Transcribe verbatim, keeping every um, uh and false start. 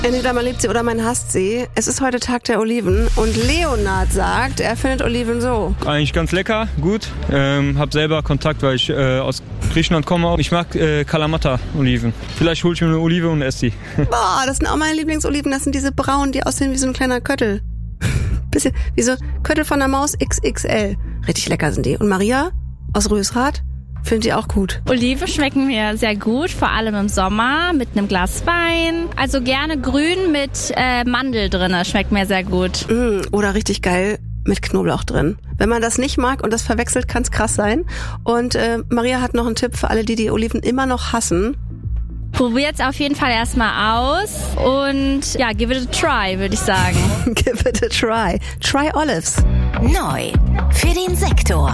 Entweder man liebt sie oder man hasst sie. Es ist heute Tag der Oliven und Leonard sagt, er findet Oliven so. Eigentlich ganz lecker, gut. Ähm, hab selber Kontakt, weil ich äh, aus Griechenland komme. Ich mag äh, Kalamata-Oliven. Vielleicht hole ich mir eine Olive und esse die. Boah, das sind auch meine Lieblingsoliven. Das sind diese braunen, die aussehen wie so ein kleiner Köttel. Bisschen wie so Köttel von der Maus X X L. Richtig lecker sind die. Und Maria aus Rösrath findet die auch gut. Oliven schmecken mir sehr gut, vor allem im Sommer mit einem Glas Wein. Also gerne grün mit äh, Mandel drin, schmeckt mir sehr gut. Mm, oder richtig geil mit Knoblauch drin. Wenn man das nicht mag und das verwechselt, kann es krass sein. Und äh, Maria hat noch einen Tipp für alle, die die Oliven immer noch hassen. Probiert's auf jeden Fall erstmal aus und ja, give it a try, würde ich sagen. Give it a try. Try Olives. Neu für den Sektor.